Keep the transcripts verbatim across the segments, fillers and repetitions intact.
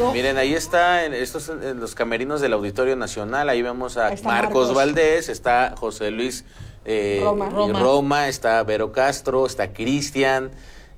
todo. Miren, ahí está, en estos en los camerinos del Auditorio Nacional, ahí vemos a Está Marcos, Marcos Valdés, está José Luis eh, Roma. Roma. Roma, está Vero Castro, está Cristian,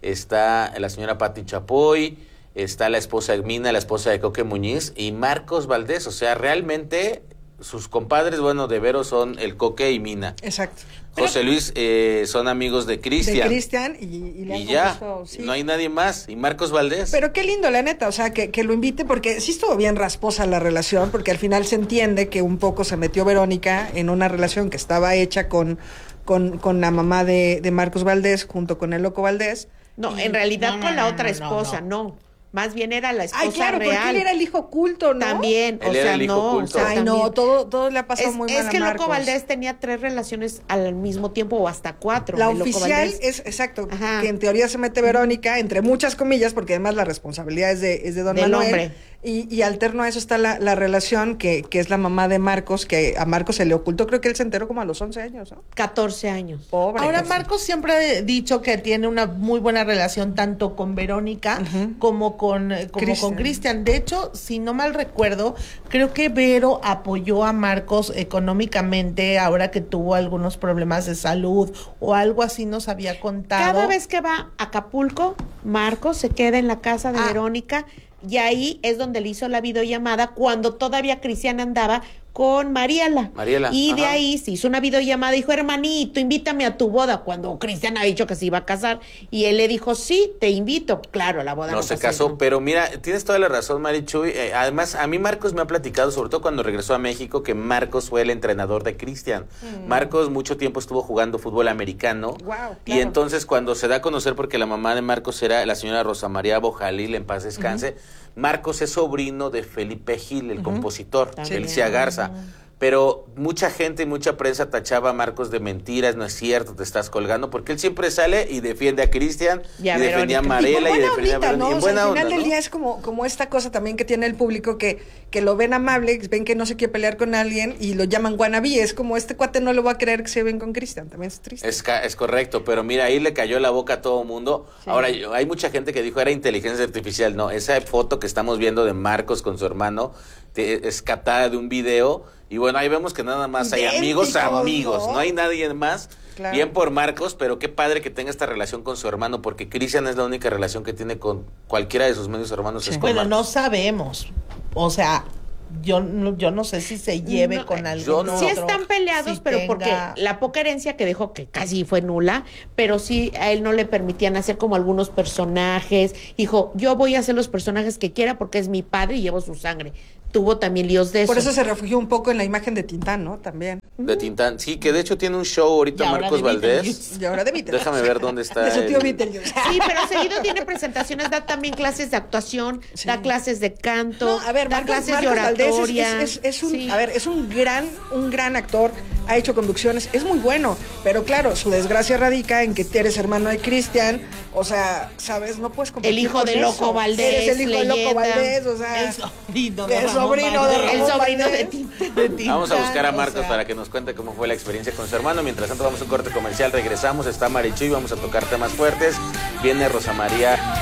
está la señora Pati Chapoy, está la esposa de Mina, la esposa de Coque Muñiz y Marcos Valdés. O sea, realmente sus compadres, bueno, de Vero son el Coque y Mina. Exacto. José Pero, Luis eh, son amigos de Cristian. De Cristian y, y, le y han ya, compuesto, sí. no hay nadie más. Y Marcos Valdés. Pero qué lindo, la neta, o sea, que, que lo invite, porque sí estuvo bien rasposa la relación, porque al final se entiende que un poco se metió Verónica en una relación que estaba hecha con, con, con la mamá de, de Marcos Valdés, junto con el Loco Valdés. No, y, en realidad no, con no, la no, otra no, esposa, no. no. Más bien era la esposa Ay, claro, real. porque él era el hijo oculto, ¿no? También, Él o era sea, el hijo no. oculto. O sea, Ay, no, también. todo, todo le ha pasado Es, muy es mal que a Loco Marcos. Valdés tenía tres relaciones al mismo tiempo o hasta cuatro. La el Loco oficial Valdés. es, exacto, Ajá. que en teoría se mete Verónica, entre muchas comillas, porque además la responsabilidad es de, es de Don Del Manuel. hombre. Y, y alterno a eso está la, la relación que, que es la mamá de Marcos, que a Marcos se le ocultó, creo que él se enteró como a los once años, ¿no? catorce años. Pobre. Ahora, casi. Marcos siempre ha dicho que tiene una muy buena relación tanto con Verónica Ujú. como con eh, como Cristian. con Cristian. De hecho, si no mal recuerdo, creo que Vero apoyó a Marcos económicamente ahora que tuvo algunos problemas de salud o algo así nos había contado. Cada vez que va a Acapulco, Marcos se queda en la casa de Ah. Verónica y ahí es donde le hizo la videollamada cuando todavía Cristian andaba con Mariela. Mariela, Y de ajá. ahí se hizo una videollamada y dijo, hermanito, invítame a tu boda, cuando Cristian ha dicho que se iba a casar. Y él le dijo, sí, te invito. Claro, la boda no, No se pasó, casó, ¿no? pero mira, tienes toda la razón, Marichuy. Eh, además, a mí Marcos me ha platicado, sobre todo cuando regresó a México, que Marcos fue el entrenador de Cristian. Mm. Marcos mucho tiempo estuvo jugando fútbol americano. Guau, Y claro. entonces cuando se da a conocer, porque la mamá de Marcos era la señora Rosa María Bojalil, en paz descanse, Marcos es sobrino de Felipe Gil, el compositor, También. Felicia Garza. Pero mucha gente y mucha prensa tachaba a Marcos de mentiras, no es cierto, te estás colgando, porque él siempre sale y defiende a Cristian, y, Y a defendía a Verónica. Mariela, y, y por buena defendía a ondita, Verónica. ¿no? Y en O sea, buena al onda, final del ¿no? día es como, como esta cosa también que tiene el público que, que lo ven amable, ven que no se quiere pelear con alguien y lo llaman wannabe. Es como este cuate no lo va a creer que se ven con Cristian, también es triste. Es, ca- es correcto, pero mira, ahí le cayó la boca a todo mundo. Sí. Ahora, yo- hay mucha gente que dijo era inteligencia artificial. No, esa foto que estamos viendo de Marcos con su hermano te- es captada de un video. Y bueno, ahí vemos que nada más hay amigos, Idénticos, amigos, ¿no? no hay nadie más. Claro. Bien por Marcos, pero qué padre que tenga esta relación con su hermano, porque Cristian es la única relación que tiene con cualquiera de sus medios hermanos. Sí. Es con Bueno, no Marcos. sabemos. O sea, yo no, yo no sé si se lleve No, con algún yo no. Sí otro, están peleados, si pero tenga- porque la poca herencia que dejó, que casi fue nula, pero sí a él no le permitían hacer como algunos personajes. Dijo, yo voy a hacer los personajes que quiera porque es mi padre y llevo su sangre. Tuvo también líos de eso. Por eso se refugió un poco en la imagen de Tintán, ¿no? También. De Tintán. Sí, que de hecho tiene un show ahorita Y ahora Marcos de Valdés. Beetlejuice. Y ahora de Beetlejuice. Déjame ver dónde está De su tío el- Beetlejuice. Sí, pero seguido tiene presentaciones, da también clases de actuación, Sí. da clases de canto, No, a ver, da Marcos, clases Marcos de Valdés es- oratoria. es, es- es un, Sí. a ver, es un gran, un gran actor, ha hecho conducciones, es muy bueno, pero claro, su desgracia radica en que eres hermano de Cristian, o sea, sabes, no puedes competir El hijo con de eso. Loco Valdés, Eres el hijo de Loco leyenda. Valdés, o sea, El sobrino de el Ramón sobrino de Valdés. El Ramón sobrino de Valdés. Tintán. De Tintán, Vamos a buscar a o Marcos sea. para que nos cuente cómo fue la experiencia con su hermano. Mientras tanto, vamos a un corte comercial, regresamos. Está Marichuy, vamos a tocar temas fuertes. Viene Rosa María